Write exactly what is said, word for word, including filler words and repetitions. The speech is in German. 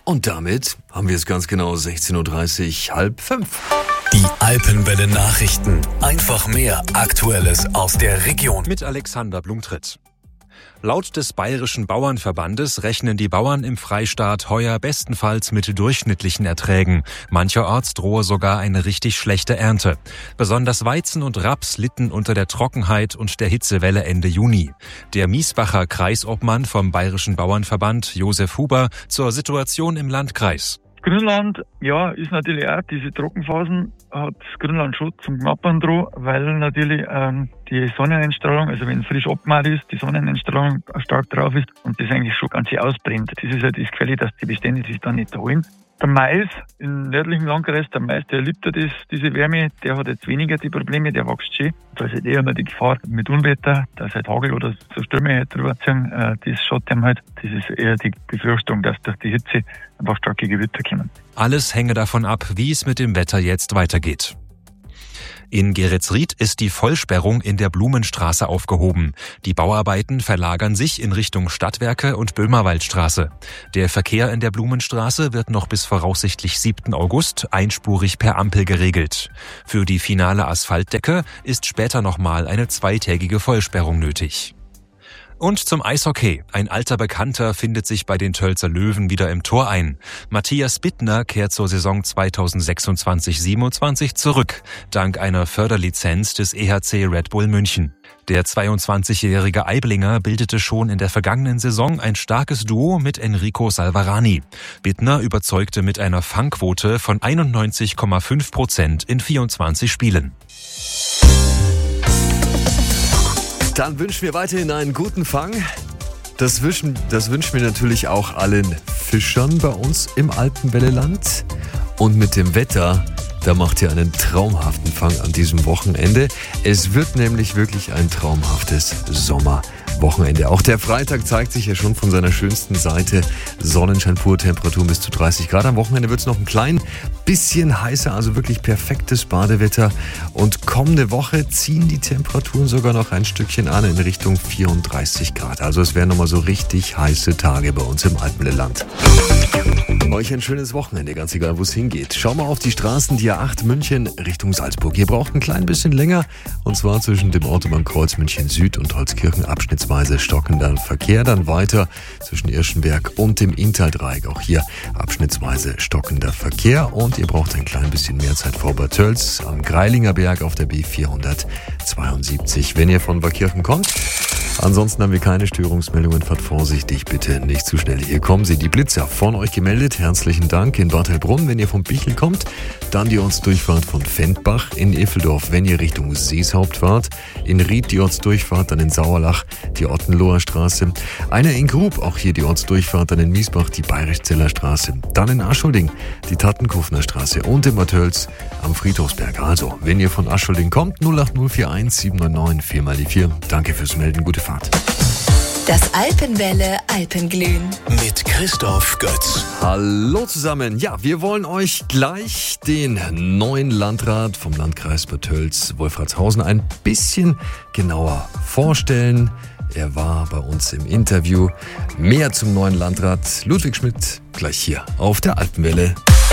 Und damit haben wir es ganz genau sechzehn Uhr dreißig, halb fünf. Die Alpenwelle Nachrichten. Einfach mehr Aktuelles aus der Region. Mit Alexander Blumtritt. Laut des Bayerischen Bauernverbandes rechnen die Bauern im Freistaat heuer bestenfalls mit durchschnittlichen Erträgen. Mancherorts drohe sogar eine richtig schlechte Ernte. Besonders Weizen und Raps litten unter der Trockenheit und der Hitzewelle Ende Juni. Der Miesbacher Kreisobmann vom Bayerischen Bauernverband, Josef Huber, zur Situation im Landkreis. Grünland, ja, ist natürlich auch, diese Trockenphasen hat das Grünland schon zum Knappern droh, weil natürlich ähm, die Sonneneinstrahlung, also wenn es frisch abgemacht ist, die Sonneneinstrahlung stark drauf ist und das eigentlich schon ganz ausbrennt. Das ist halt das Gefälle, dass die Bestände sich dann nicht erholen. Der Mais im nördlichen Landkreis, der Mais, der liebt ja das, diese Wärme, der hat jetzt weniger die Probleme, der wächst schön. Da ist halt eher immer die Gefahr mit Unwetter, dass halt Hagel oder so Stürme halt drüber ziehen, äh, das schaut ihm halt. Das ist eher die Befürchtung, dass durch die Hitze einfach starke Gewitter kommen. Alles hänge davon ab, wie es mit dem Wetter jetzt weitergeht. In Geretsried ist die Vollsperrung in der Blumenstraße aufgehoben. Die Bauarbeiten verlagern sich in Richtung Stadtwerke und Böhmerwaldstraße. Der Verkehr in der Blumenstraße wird noch bis voraussichtlich siebten August einspurig per Ampel geregelt. Für die finale Asphaltdecke ist später nochmal eine zweitägige Vollsperrung nötig. Und zum Eishockey. Ein alter Bekannter findet sich bei den Tölzer Löwen wieder im Tor ein. Matthias Bittner kehrt zur Saison zweitausendsechsundzwanzig siebenundzwanzig zurück, dank einer Förderlizenz des E H C Red Bull München. Der zweiundzwanzigjährige Aiblinger bildete schon in der vergangenen Saison ein starkes Duo mit Enrico Salvarani. Bittner überzeugte mit einer Fangquote von einundneunzig Komma fünf Prozent in vierundzwanzig Spielen. Dann wünschen wir weiterhin einen guten Fang. Das wünschen, das wünschen wir natürlich auch allen Fischern bei uns im Alpenwelleland. Und mit dem Wetter, da macht ihr einen traumhaften Fang an diesem Wochenende. Es wird nämlich wirklich ein traumhaftes Sommerwochenende. Auch der Freitag zeigt sich ja schon von seiner schönsten Seite. Sonnenschein pur, Temperaturen bis zu dreißig Grad. Am Wochenende wird es noch ein klein bisschen heißer, also wirklich perfektes Badewetter. Und kommende Woche ziehen die Temperaturen sogar noch ein Stückchen an in Richtung vierunddreißig Grad. Also es werden nochmal so richtig heiße Tage bei uns im Alpenland. Euch ein schönes Wochenende, ganz egal, wo es hingeht. Schau mal auf die Straßen, die A acht München Richtung Salzburg. Ihr braucht ein klein bisschen länger, und zwar zwischen dem Autobahnkreuz München Süd und Holzkirchen abschnittsweise stockender Verkehr. Dann weiter zwischen Irschenberg und dem Inntal-Dreieck. Auch hier abschnittsweise stockender Verkehr. Und ihr braucht ein klein bisschen mehr Zeit vor Bad Tölz am Greilinger Berg auf der B vierhundertzweiundsiebzig, wenn ihr von Waakirchen kommt. Ansonsten haben wir keine Störungsmeldungen. Fahrt vorsichtig, bitte nicht zu schnell. Hier kommen sie, die Blitzer, von euch gemeldet. Herzlichen Dank. In Bad Heilbrunn, wenn ihr vom Bichl kommt. Dann die Ortsdurchfahrt von Fendbach. In Effeldorf, wenn ihr Richtung Seeshaupt fahrt. In Ried die Ortsdurchfahrt, dann in Sauerlach die Ottenloher Straße. Einer in Grub, auch hier die Ortsdurchfahrt, dann in Miesbach die Bayrischzeller Straße. Dann in Aschholding die Tattenkofener Straße und in Bad Tölz am Friedhofsberg. Also, wenn ihr von Aschholding kommt, null acht null vier eins sieben neun neun vier mal die vier. Danke fürs Melden, gute Fahrt. Das Alpenwelle Alpenglühen Mit Christoph Götz. Hallo zusammen. Ja, wir wollen euch gleich den neuen Landrat vom Landkreis Bad Tölz, Wolfratshausen, ein bisschen genauer vorstellen. Er war bei uns im Interview. Mehr zum neuen Landrat Ludwig Schmidt gleich hier auf der Alpenwelle.